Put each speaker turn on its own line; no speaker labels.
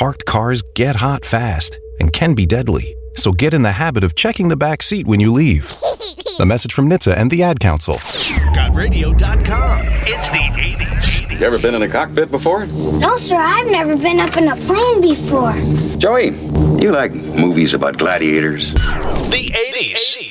Parked cars get hot fast and can be deadly. So get in the habit of checking the back seat when you leave. A message from NHTSA and the Ad Council.
GotRadio.com. It's the 80s.
You ever been in a cockpit before?
No, sir, I've never been up in a plane before.
Joey, do you like movies about gladiators?
The 80s.